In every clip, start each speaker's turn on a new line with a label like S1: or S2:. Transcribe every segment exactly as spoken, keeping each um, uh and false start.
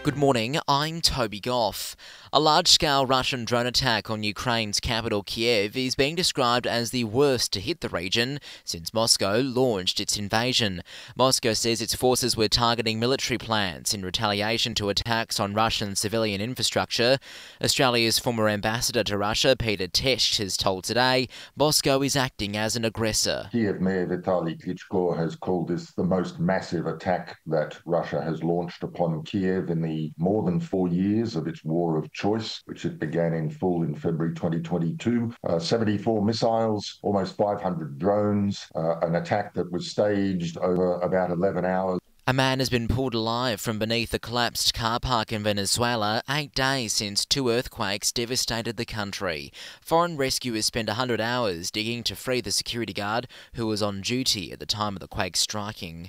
S1: Good morning, I'm Toby Goff. A large-scale Russian drone attack on Ukraine's capital Kiev is being described as the worst to hit the region since Moscow launched its invasion. Moscow says its forces were targeting military plants in retaliation to attacks on Russian civilian infrastructure. Australia's former ambassador to Russia, Peter Tesch, has told Today Moscow is acting as an aggressor.
S2: Kiev Mayor Vitaly Klitschko has called this the most massive attack that Russia has launched upon Kiev in the more than four years of its war of choice, which it began in full in February twenty twenty-two. Uh, seventy-four missiles, almost five hundred drones, uh, an attack that was staged over about eleven hours.
S1: A man has been pulled alive from beneath a collapsed car park in Venezuela eight days since two earthquakes devastated the country. Foreign rescuers spent one hundred hours digging to free the security guard who was on duty at the time of the quake striking.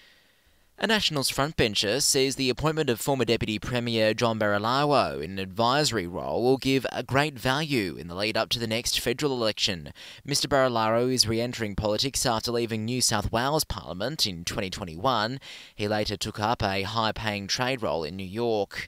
S1: A Nationals frontbencher says the appointment of former Deputy Premier John Barilaro in an advisory role will give a great value in the lead up to the next federal election. Mister Barilaro is re-entering politics after leaving New South Wales Parliament in twenty twenty-one. He later took up a high-paying trade role in New York.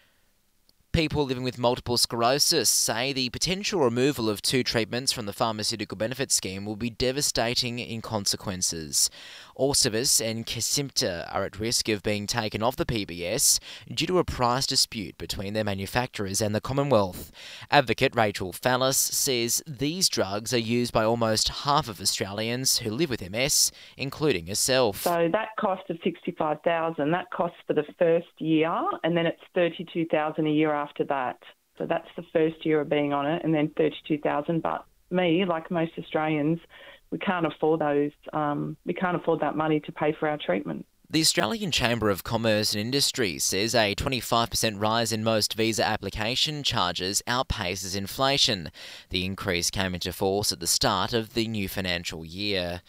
S1: People living with multiple sclerosis say the potential removal of two treatments from the pharmaceutical benefit scheme will be devastating in consequences. Orcivis and Kesimpta are at risk of being taken off the P B S due to a price dispute between their manufacturers and the Commonwealth. Advocate Rachel Fallis says these drugs are used by almost half of Australians who live with M S, including herself.
S3: So that cost of sixty-five thousand dollars, that costs for the first year, and then it's thirty-two thousand dollars a year after that. So that's the first year of being on it, and then thirty-two thousand dollars. But me, like most Australians, we can't afford those. Um, we can't afford that money to pay for our treatment.
S1: The Australian Chamber of Commerce and Industry says a twenty-five percent rise in most visa application charges outpaces inflation. The increase came into force at the start of the new financial year.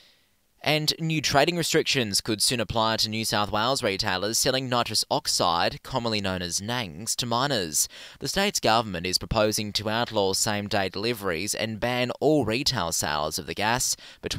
S1: And new trading restrictions could soon apply to New South Wales retailers selling nitrous oxide, commonly known as nangs, to minors. The state's government is proposing to outlaw same-day deliveries and ban all retail sales of the gas between